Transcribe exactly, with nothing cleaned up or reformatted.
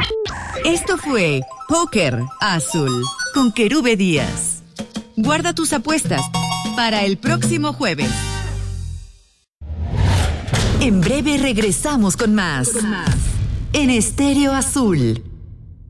Esto fue Póker Azul con Querube Díaz. Guarda tus apuestas para el próximo jueves. En breve regresamos con más, con más. En Estéreo Azul.